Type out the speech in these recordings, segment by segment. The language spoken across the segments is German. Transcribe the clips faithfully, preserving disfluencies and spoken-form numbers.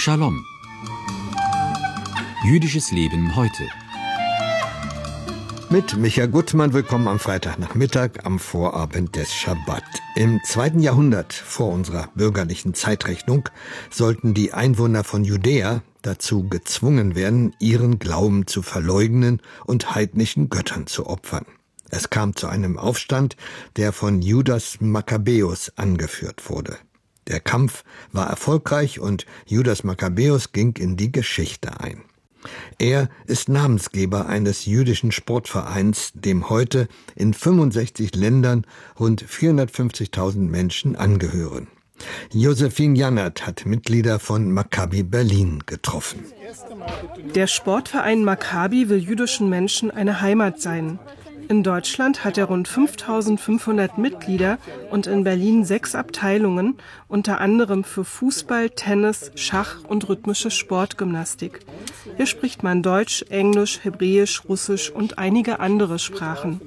Shalom. Jüdisches Leben heute. Mit Michael Gutmann, willkommen am Freitagnachmittag, am Vorabend des Schabbat. Im zweiten Jahrhundert vor unserer bürgerlichen Zeitrechnung sollten die Einwohner von Judäa dazu gezwungen werden, ihren Glauben zu verleugnen und heidnischen Göttern zu opfern. Es kam zu einem Aufstand, der von Judas Makkabäus angeführt wurde. Der Kampf war erfolgreich und Judas Makkabäus ging in die Geschichte ein. Er ist Namensgeber eines jüdischen Sportvereins, dem heute in fünfundsechzig Ländern rund vierhundertfünfzigtausend Menschen angehören. Josephine Jannert hat Mitglieder von Maccabi Berlin getroffen. Der Sportverein Maccabi will jüdischen Menschen eine Heimat sein. In Deutschland hat er rund fünftausendfünfhundert Mitglieder und in Berlin sechs Abteilungen, unter anderem für Fußball, Tennis, Schach und rhythmische Sportgymnastik. Hier spricht man Deutsch, Englisch, Hebräisch, Russisch und einige andere Sprachen.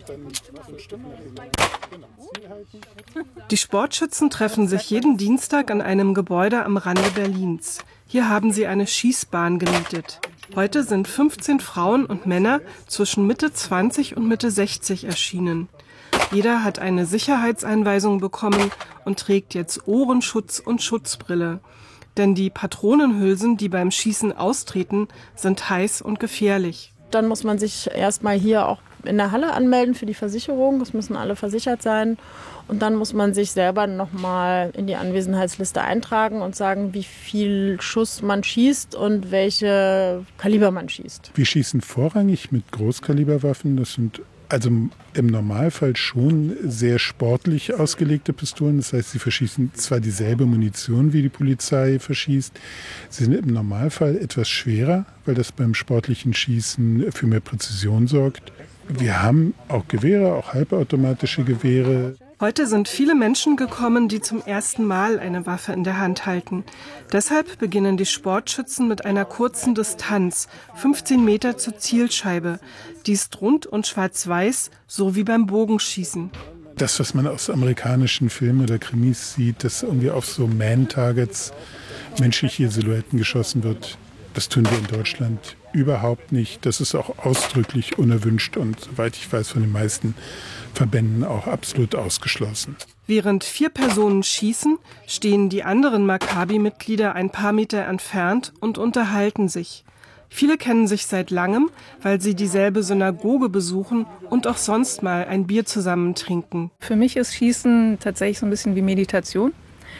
Die Sportschützen treffen sich jeden Dienstag an einem Gebäude am Rande Berlins. Hier haben sie eine Schießbahn gemietet. Heute sind fünfzehn Frauen und Männer zwischen Mitte zwanzig und Mitte sechzig erschienen. Jeder hat eine Sicherheitseinweisung bekommen und trägt jetzt Ohrenschutz und Schutzbrille. Denn die Patronenhülsen, die beim Schießen austreten, sind heiß und gefährlich. Dann muss man sich erstmal hier auch in der Halle anmelden für die Versicherung. Es müssen alle versichert sein. Und dann muss man sich selber nochmal in die Anwesenheitsliste eintragen und sagen, wie viel Schuss man schießt und welche Kaliber man schießt. Wir schießen vorrangig mit Großkaliberwaffen. Das sind also im Normalfall schon sehr sportlich ausgelegte Pistolen. Das heißt, sie verschießen zwar dieselbe Munition, wie die Polizei verschießt. Sie sind im Normalfall etwas schwerer, weil das beim sportlichen Schießen für mehr Präzision sorgt. Wir haben auch Gewehre, auch halbautomatische Gewehre. Heute sind viele Menschen gekommen, die zum ersten Mal eine Waffe in der Hand halten. Deshalb beginnen die Sportschützen mit einer kurzen Distanz, fünfzehn Meter zur Zielscheibe. Die ist rund und schwarz-weiß, so wie beim Bogenschießen. Das, was man aus amerikanischen Filmen oder Krimis sieht, dass irgendwie auf so Man-Targets menschliche Silhouetten geschossen wird, das tun wir in Deutschland überhaupt nicht. Das ist auch ausdrücklich unerwünscht und, soweit ich weiß, von den meisten Verbänden auch absolut ausgeschlossen. Während vier Personen schießen, stehen die anderen Maccabi-Mitglieder ein paar Meter entfernt und unterhalten sich. Viele kennen sich seit langem, weil sie dieselbe Synagoge besuchen und auch sonst mal ein Bier zusammen trinken. Für mich ist Schießen tatsächlich so ein bisschen wie Meditation,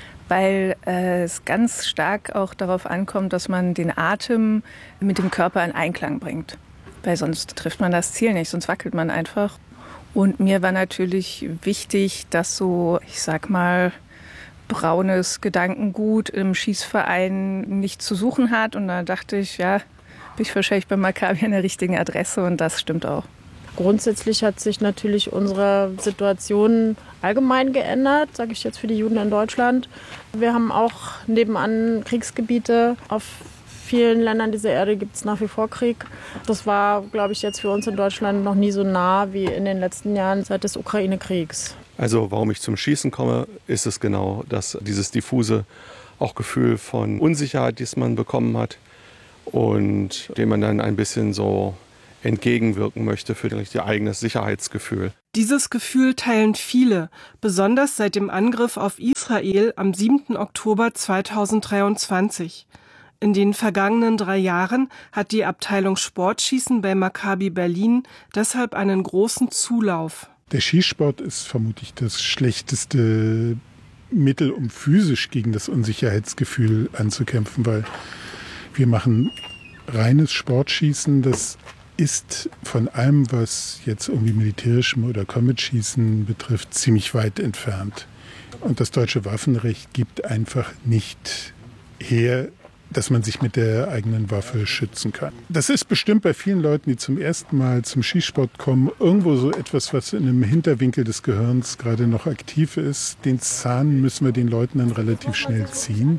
weil äh, es ganz stark auch darauf ankommt, dass man den Atem mit dem Körper in Einklang bringt. Weil sonst trifft man das Ziel nicht, sonst wackelt man einfach. Und mir war natürlich wichtig, dass so, ich sag mal, braunes Gedankengut im Schießverein nicht zu suchen hat. Und da dachte ich, ja, bin ich wahrscheinlich bei Maccabi an der richtigen Adresse und das stimmt auch. Grundsätzlich hat sich natürlich unsere Situation allgemein geändert, sage ich jetzt für die Juden in Deutschland. Wir haben auch nebenan Kriegsgebiete. Auf vielen Ländern dieser Erde gibt es nach wie vor Krieg. Das war, glaube ich, jetzt für uns in Deutschland noch nie so nah wie in den letzten Jahren seit des Ukraine-Kriegs. Also warum ich zum Schießen komme, ist es genau das, dieses diffuse auch Gefühl von Unsicherheit, das man bekommen hat und dem man dann ein bisschen so entgegenwirken möchte für ihr eigenes Sicherheitsgefühl. Dieses Gefühl teilen viele, besonders seit dem Angriff auf Israel am siebten Oktober zweitausenddreiundzwanzig. In den vergangenen drei Jahren hat die Abteilung Sportschießen bei Maccabi Berlin deshalb einen großen Zulauf. Der Schießsport ist vermutlich das schlechteste Mittel, um physisch gegen das Unsicherheitsgefühl anzukämpfen, weil wir machen reines Sportschießen, das ist von allem, was jetzt irgendwie militärischem oder Combat-Schießen betrifft, ziemlich weit entfernt. Und das deutsche Waffenrecht gibt einfach nicht her, dass man sich mit der eigenen Waffe schützen kann. Das ist bestimmt bei vielen Leuten, die zum ersten Mal zum Schießsport kommen, irgendwo so etwas, was in einem Hinterwinkel des Gehirns gerade noch aktiv ist. Den Zahn müssen wir den Leuten dann relativ schnell ziehen.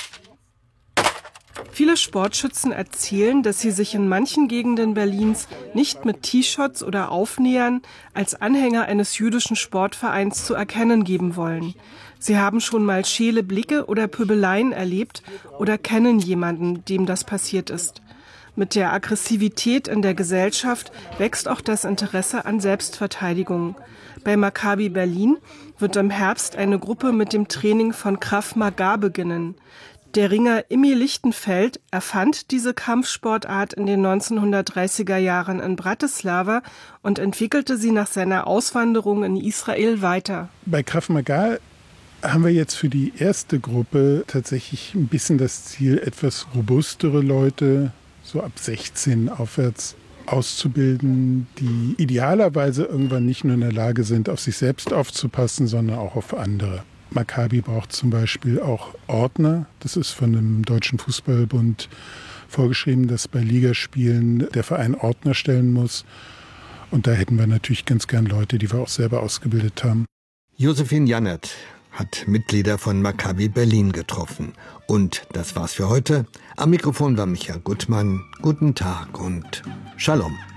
Viele Sportschützen erzählen, dass sie sich in manchen Gegenden Berlins nicht mit T-Shirts oder Aufnähern als Anhänger eines jüdischen Sportvereins zu erkennen geben wollen. Sie haben schon mal scheele Blicke oder Pöbeleien erlebt oder kennen jemanden, dem das passiert ist. Mit der Aggressivität in der Gesellschaft wächst auch das Interesse an Selbstverteidigung. Bei Maccabi Berlin wird im Herbst eine Gruppe mit dem Training von Krav Maga beginnen. Der Ringer Immi Lichtenfeld erfand diese Kampfsportart in den neunzehnhundertdreißiger Jahren in Bratislava und entwickelte sie nach seiner Auswanderung in Israel weiter. Bei Krav Maga haben wir jetzt für die erste Gruppe tatsächlich ein bisschen das Ziel, etwas robustere Leute, so ab sechzehn aufwärts, auszubilden, die idealerweise irgendwann nicht nur in der Lage sind, auf sich selbst aufzupassen, sondern auch auf andere. Maccabi braucht zum Beispiel auch Ordner. Das ist von dem Deutschen Fußballbund vorgeschrieben, dass bei Ligaspielen der Verein Ordner stellen muss. Und da hätten wir natürlich ganz gern Leute, die wir auch selber ausgebildet haben. Josephine Jannert hat Mitglieder von Maccabi Berlin getroffen. Und das war's für heute. Am Mikrofon war Michael Gutmann. Guten Tag und Shalom.